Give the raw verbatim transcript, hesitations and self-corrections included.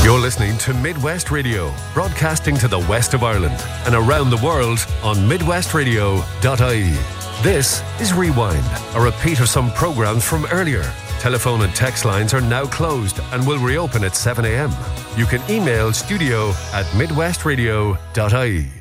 You're listening to Midwest Radio, broadcasting to the west of Ireland and around the world on midwest radio dot I E. This is Rewind, a repeat of some programmes from earlier. Telephone and text lines are now closed and will reopen at seven a.m. You can email studio at midwest radio dot I E.